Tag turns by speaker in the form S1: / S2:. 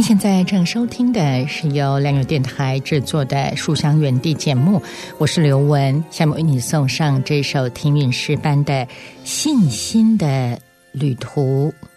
S1: 现在正收听的是由良友电台制作的《书香园地》节目，我是刘雯，下面为你送上这首听韵诗班的《信心的旅途》。